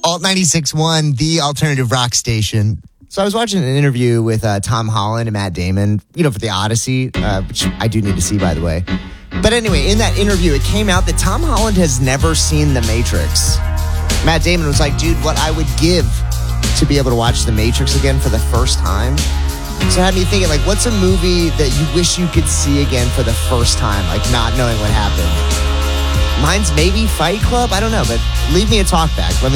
Alt 96.1, the alternative rock station. So I was watching an interview with Tom Holland and Matt Damon, for the Odyssey, which I do need to see, by the way. But anyway, in that interview, it came out that Tom Holland has never seen The Matrix. Matt Damon was like, dude, what I would give to be able to watch The Matrix again for the first time. So it had me thinking, like, what's a movie that you wish you could see again for the first time, like not knowing what happened? Mine's maybe Fight Club. I don't know, but leave me a talk back. Let me